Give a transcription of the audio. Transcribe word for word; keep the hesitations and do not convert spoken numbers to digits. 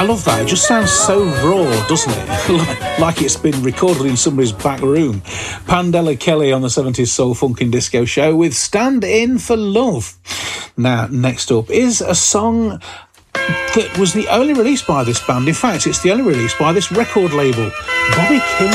I love that. It just sounds so raw, doesn't it? Like it's been recorded in somebody's back room. Pandela Kelly on the seventies Soul Funk and Disco Show with Stand In For Love. Now, next up is a song that was the only release by this band. In fact, it's the only release by this record label, Bobby King.